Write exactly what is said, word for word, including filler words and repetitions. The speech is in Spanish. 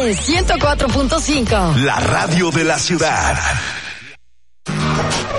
ciento cuatro punto cinco. La radio de la ciudad.